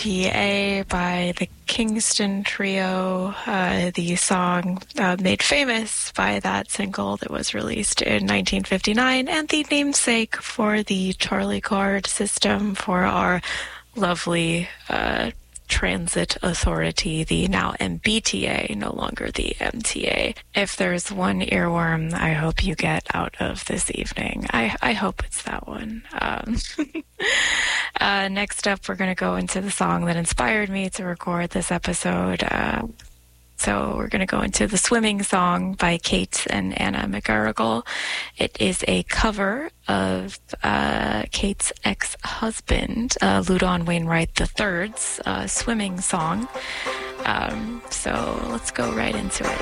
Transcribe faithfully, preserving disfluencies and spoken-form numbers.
T A by the Kingston Trio, uh, the song uh, made famous by that single that was released in nineteen fifty-nine, and the namesake for the Charlie card system for our lovely uh, transit authority, the now M B T A, no longer the M T A. If there's one earworm I hope you get out of this evening, I, I hope it's that one. Um, uh, next up, we're going to go into the song that inspired me to record this episode. Uh, So we're going to go into The Swimming Song by Kate and Anna McGarrigle. It is a cover of uh, Kate's ex-husband, uh, Loudon Wainwright the third's uh, swimming song. Um, so let's go right into it.